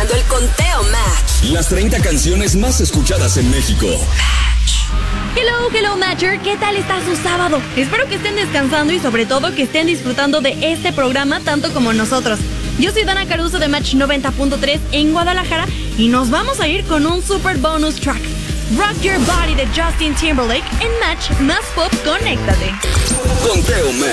escuchando el Conteo Match. Las 30 canciones más escuchadas en México. Hello Matcher, ¿qué tal está su sábado? Espero que estén descansando y sobre todo que estén disfrutando de este programa tanto como nosotros. Yo soy Dana Caruso de Match 90.3 en Guadalajara y nos vamos a ir con un super bonus track. Rock Your Body de Justin Timberlake en Match Más Pop. Conéctate. Conteo Match.